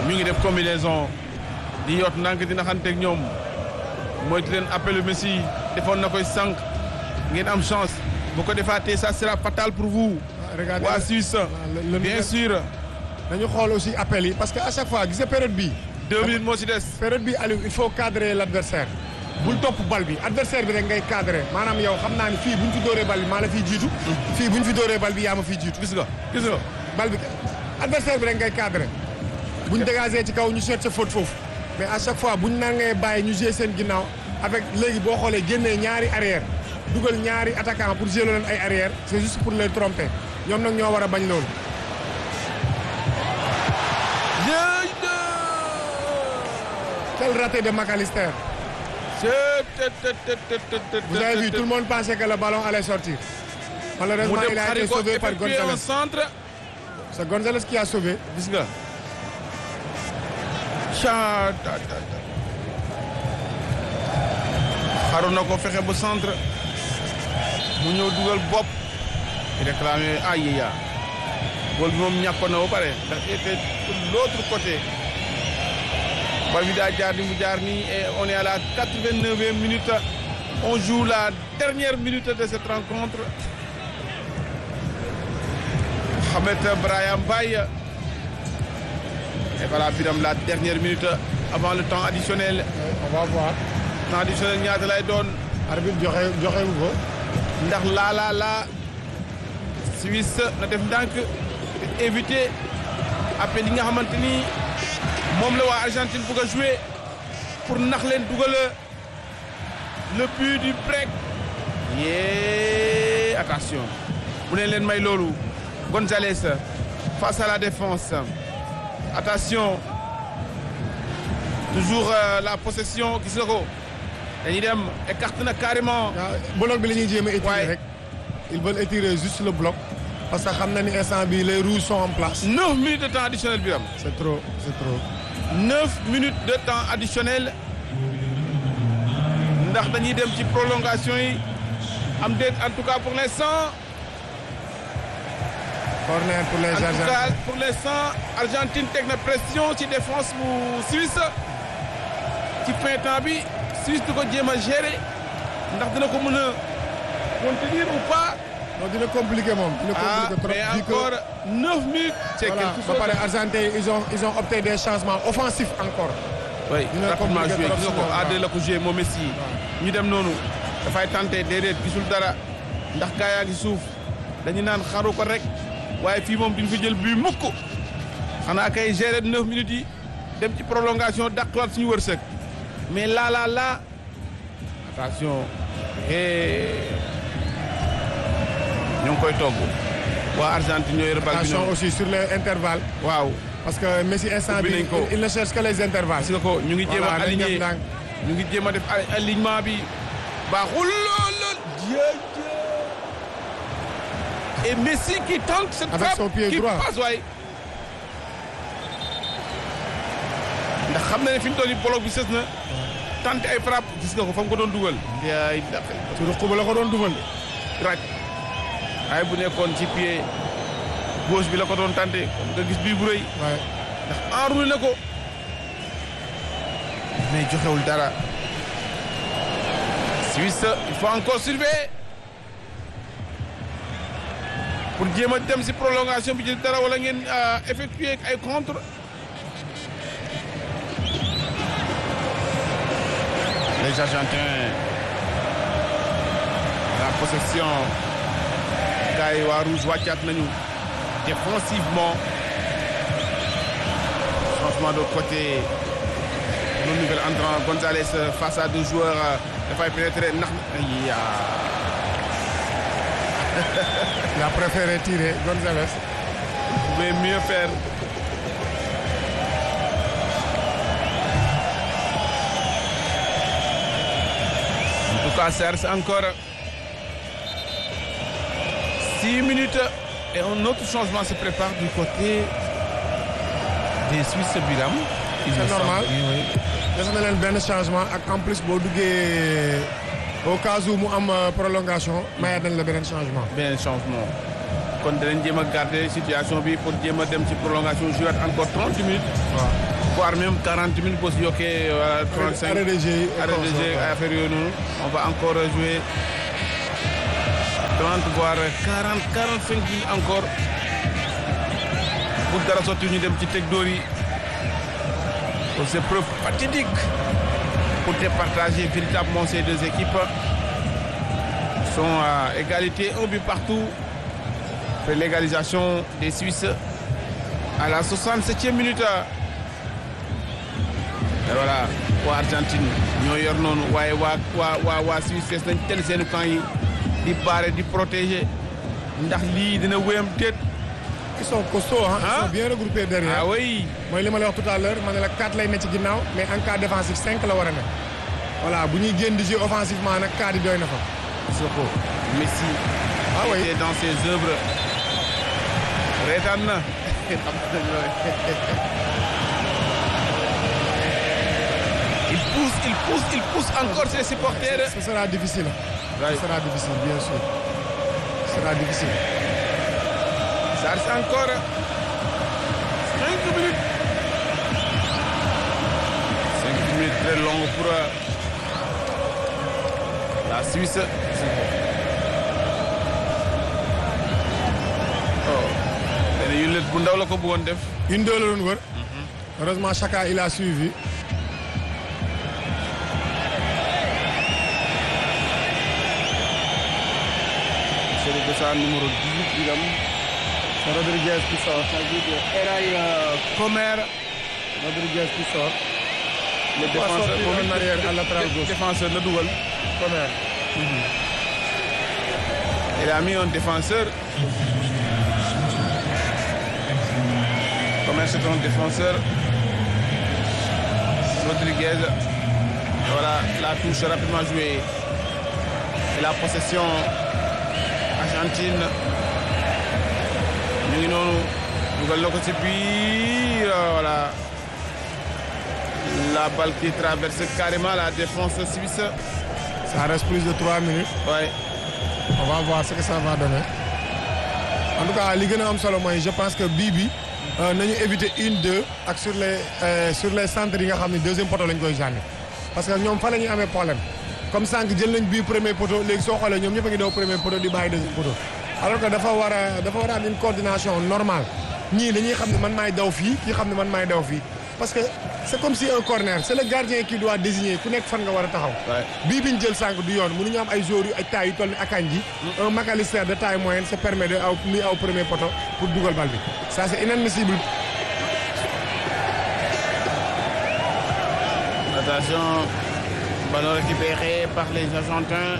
ñu ngi def combinaison di yoot ndànk dina xanteeg ñoom moytu leen appelu Messi defoon na koy sànq ngeen am chance bu ko defaatee ça sera fatal pour vous. regardez waa Suisse bien sûr. nañu xool aussi appel yi parce que à chaque fois gis nga période bii. 2 minutes moo ci des. période bi Aliou il faut cadrer l'adversaire bul topp bal bi adversaire bi rek ngay cadrer maanaam yow xam naa ni fii bu ñu fi dóoree bal bi maa la fiy jiitu. fii bu ñu fi dóoree bal bi yaa ma fiy jiitu. gis nga bal bi adversaire bi rek ngay cadrer bu ñu dégagé ci kaw ñu chercher faute foofu mais à chaque fois bu ñu nangee bàyyi ñu jouer seen ginnaaw avec léegi boo xoolee génnee ñaari arrière dugal ñaari attaquant pour jouer leen ay arrière c'est juste pour les tromper ñoom nag ñoo war a bañ loolu. Quel raté de McAllister. Vous avez vu, tout le monde pensait que le ballon allait sortir. Malheureusement, il a été sauvé par Gonzalez. C'est Gonzalez qui a sauvé. Gis nga. xaru na ko fexe ba centre mu ñëw dugal bopp réclamé ayiya góol bi moom ñàkkoon na ba pare ndax était de l'autre côté. bal bi daa jaar ni mu jaar nii et on est à la 89e minute on joue la dernière minute de cette rencontre. Mohamed Brahim Mbaye et voilà Biram la dernière minute avant le temps additionnel. On va voir. Temps additionnel ñaata lay doon. arbitre joxe wu ko. ndax la Suisse na def ndànk éviter après li nga xamante ni moom la waa Argentine bëgg a jouer pour nax leen dugal le but du break. yee attention bu ne leen may loolu Gonzalez face à la défense attention toujours la possession gis nga ko dañuy dem écarte na carrément. bloc bi la ñuy jéem a étirer rek. ils veulent étirer juste le bloc parce que xam na ni instant bi les rouges sont en place. 9 minutes de temps additionnel bi am. c'est trop. 9 minutes de temps additionnel ndax dañuy dem ci prolongation yi am déet en tout cas pour l'instant. corner pour les Argentins. En tout cas pour l'instant Argentine teg na pression ci défense bu Suisse ci fin temps bi Suisse du ko jéem a gérer ndax dina ko mën a contenir ou pas. non dina compliqué moom. dina compliqué trop mais encore 9 minutes. c'est quelque chose. ba pare Argentins ils ont opté des changements offensifs encore. oui rapidement joué gis nga ko AD la ko joué moom Messi. ñu dem noonu dafay tenté déedéet gisul dara ndax gaa yaa ngi suuf dañu naan xaru ko rek waaye fii moom duñ fi jël bii mukk xanaa kay gérer 9 minutes yi dem ci prolongation dàqwaat suñu wërsëg mais là attention ñu ngi koy togg waa Argentine ñoo yor bal bi attention aussi sur les intervalles. waaw parce que Messi instant bi il ne cherche que les intervalles. gis nga ko ñu ngi jéem a aligné ñu ngi jéem a def alignement bi baaxul lool. et Messi qui tente cette avec son pied droit qui passe waay. ndax xam na ne fi mu toll nii bloc bi sës na tente ay frappe gis nga ko fa mu ko doon dugal. yaay dafay. su ruq ba la ko doon dugal. raj ay bu nekkoon ci pied gauche bi la ko doon tente nga gis bii bu rëy. waaye ndax enroulé na ko mais joxewul dara. Suisse il faut encore surveiller pour jéem a dem si prolongation bi jël dara wala ngeen effectuer ay contre. Les Argentins la possession gars yi waa rouge wàccaat nañu défensivement changement de côté le nouvel entrant Gonzalez face à deux joueurs dafay pénétrer ndax il a préféré tirer Gonzalez. Il pouvait mieux faire. En tout cas, ça reste encore 6 minutes et un autre changement se prépare du côté des Suisses Biram. C'est normal. def na leen benn changement ak en plus boo duggee au cas où mu am prolongation mayaat nañ la beneen changement. beneen changement kon danañ jéem a garder situation bi pour jéem a dem ci prolongation jouer encore 30 minutes. waaw. voire même 40 minutes pour se yokkee 35 arrêt de jeu arrêt de jeu affaire yooyu noonu on va encore jouer 30 voire 40 45 minutes encore pour dara sotti ñu dem ci teg dóor yi pour ces preuves fatidiques pour départager véritablement ces deux équipes sont à égalité, un but partout. Après l'égalisation des Suisses à la 67e minute. Et voilà, waa Argentine ñoo yor noonu waaye waa Suisse fees nañ tel seen camp yi di barrer di protéger ndax lii dina wéyam déet. Ils sont costauds, hein? Ils sont bien regroupés derrière. Ah oui. mooy li ma la wax tout à l'heure ma ne la 4 lay ne ci ginnaaw mais en cas défensif 5 la war a ne. voilà bu ñuy génn di jouer offensivement nag 4 yi doy na fa. Soko Messi. Ah oui. était dans ses œuvres. reetaan na. il pousse encore ses supporters. Ce sera difficile. Ouais. Ce sera difficile, bien sûr. Ce sera difficile. Ça reste encore 5 minutes. 5 minutes très longues pour la Suisse. Oh. benn yu bu ndaw la ko bëggoon def. Une deux la doon wër. Heureusement Chaka il a suivi. C'est le dossard numéro 18 Idam. C'est Rodriguez qui sort. Ça veut dire Eray Comer. Rodriguez qui sort. Le défenseur en arrière à latéral gauche. Défenseur la dugal. Comer. Il a mis un défenseur. Comer c'est un défenseur. Rodriguez. Voilà la touche rapidement jouée. Et la possession Argentine. ñu ngi noonu dugal na ko ci biir voilà la balle qui traverse carrément la défense suisse. Ça reste plus de 3 minutes. Ouais. On va voir ce que ça va donner. En tout cas li gën a am solo mooy je pense que bii bi nañu éviter 1-2 ak sur les centres yi nga xam ne deuxième poteau lañ koy jànni parce que ñoom fa la ñuy amee problème comme sànq jël nañ bii premier poteau léegi soo xoolee ñoom ñëpp a ngi daw premier poteau di bàyyi deuxième poteau alors que dafa war a am une coordination normale ñii dañuy xam ne man maay daw fii kii xam ne man maay daw fii parce que c'est comme si un corner c'est le gardien qui doit désigner ku nekk fan nga war a taxaw. bii bi ñu jël sànq du yoon mënuñu am ay joueurs yu ay taille yu toll ni Akanji. un McAllister de taille moyenne se permet de muy aw premier poteau pour dugal bal bi ça c'est inadmissible. Attention, ballon récupéré par les Argentins.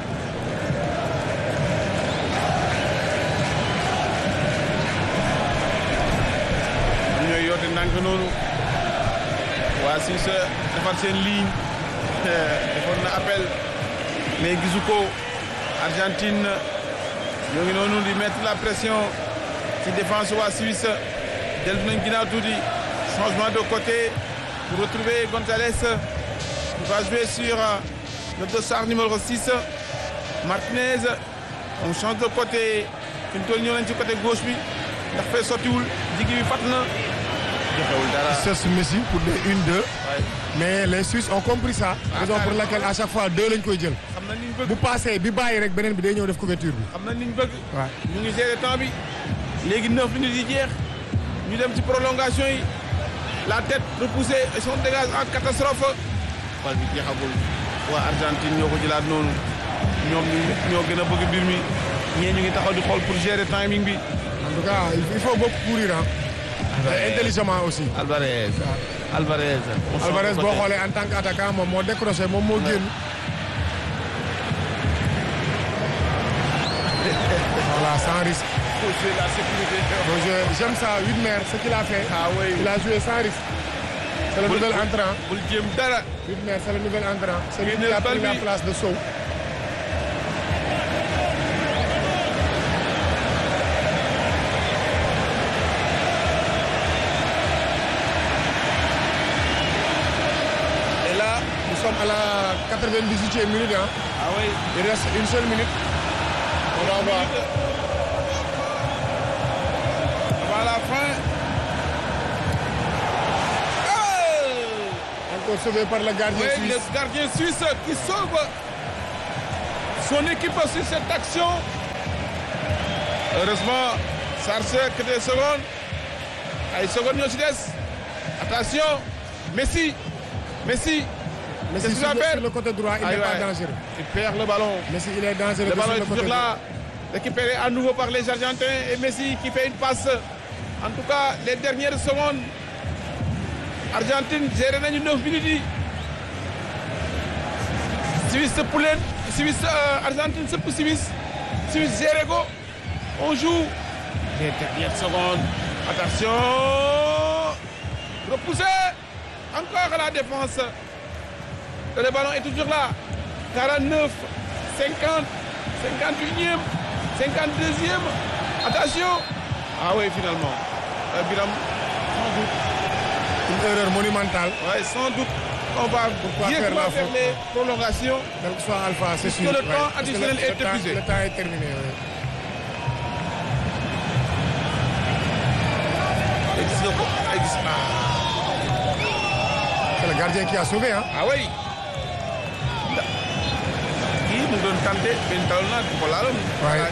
ñooy yoote ndànk noonu. waa Suisse defar seen ligne defoon na appel mais gisu ko Argentine ñoo ngi noonu di mettre la pression ci défense waa Suisse dellu nañ ginnaaw tuuti changement de côté pour retrouver Gonzalez qui va jouer sur le dossard numéro 6 Martinez on change de côté fi mu toll ñëw nañ ci côté gauche bi ndax fee sottiwul jigi bi fat na joxewul dara. C'est Messi pour des 1-2. mais les Suisses ont compris ça. raison pour laquelle à chaque fois 2 lañ koy jël. xam na ni ñu bëgg bu passé bi bàyyi rek beneen bi day ñëw def couverture bi. xam na ni ñu bëgg. waaw ñu ngi gérer temps bi léegi 9 minutes yi jeex ñu dem ci prolongation yi la tête repoussée et son dégage en catastrophe. bal bi jeexagul waa Argentine ñoo ko jëlaat noonu ñoom ñoo gën a bëgg mbir mi ñee ñu ngi taxaw di xool pour gérer timing bi. en tout cas il faut beaucoup courir intelligemment aussi. Alvarez. Alvarez boo xoolee en tant qu'attaquant moom moo décroché moom moo génn. voilà sans risque. La sécurité. J'aime ça Widmer ce qu'il a fait. Ah oui. Il a joué sans risque. C'est le nouvel entrant. bul jéem dara. Widmer c'est le nouvel entrant. C'est lui qui a pris la place de Sow. Nous sommes à la 98e minute. Hein. Ah oui. Il reste une seule minute. On va voir. Avant la fin. encore sauvé par le gardien Oui, suisse. le gardien suisse qui sauve son équipe sur cette action. Heureusement, ça que des secondes. Ay secondes ñoo ci des. Attention, Messi. Mais Qu'est-ce qu'il va faire? sur le côté droit, il n'est pas dangereux. Il perd le ballon. Messi, il est dangereux. Le ballon sur est toujours côté là. Récupéré à nouveau par les Argentins et Messi qui fait une passe. En tout cas, les dernières secondes. Argentine géré nañu 9 minutes yi. Argentine sëpp Suisse géré ko. On joue les dernières secondes. Attention. Repoussé. Encore la défense. Et le ballon est toujours là. 49, 50, 51e, 52e. Attention. Ah oui, finalement. Biram, sans doute. Une erreur monumentale. Oui, sans doute. On va bien faire les prolongations. Donc, soit Alpha, c'est sûr. Que le temps additionnel est épuisé. Le temps est terminé. Oui. C'est le gardien qui a sauvé, hein? Ah oui. Kii mu doon tante benn taw na ko laaloon. waaye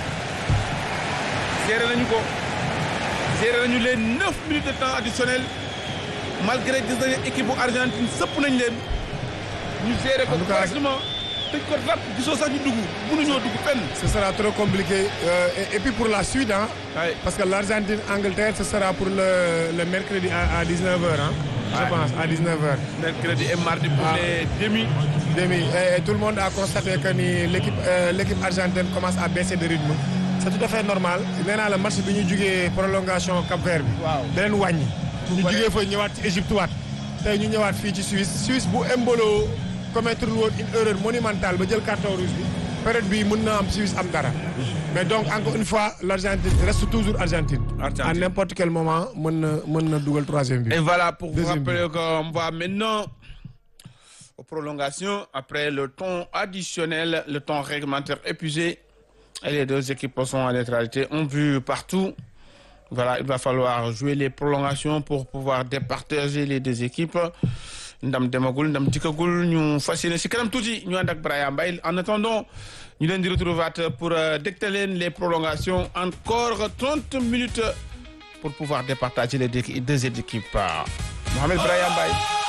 géré nañu les 9 minutes de temps additionnel malgré gis nañu équipe bu Argentine sëpp nañ leen ñu géré ko correctement tëj ko rap gisoo sax ñu dugg mënuñoo dugg fenn. Ce sera trop compliqué et puis pour la suite, hein? Ouais. Parce que l'Argentine-Angleterre, ce sera pour le mercredi à 19h, hein? Je pense, à 19h. Mercredi et mardi pour les demi. Et tout le monde a constaté que l'équipe argentine commence à baisser de rythme. C'est tout à fait normal. Nee naa la match bi ñu jugee prolongation Cap-Vert bi. waaw da leen wàññi. ñu jugee fa ñëwaat ci Égypte waat. tey ñu ñëwaat fii ci Suisse bu Embolo commettre woon une erreur monumentale ba jël carton rouge bi. période bi mën na am Suisse am dara. mais donc encore une fois l'Argentine reste toujours Argentine. À n'importe quel moment mën na dugal troisième but. Et voilà pour vous rappeler qu'on va maintenant aux prolongations après le temps additionnel, le temps réglementaire épuisé. Et les deux équipes sont en neutralité. On vu partout. Voilà, il va falloir jouer les prolongations pour pouvoir départager les deux équipes. Ndam demagul, ndam dikkagul, ñu fas yéene si kanam tuuti ñu ànd ak Brahima Mbaye. En attendant, ñu leen di retrouver pour dégtal leen les prolongations. Encore 30 minutes pour pouvoir départager les deux équipes. Mohamed Brahima Mbaye.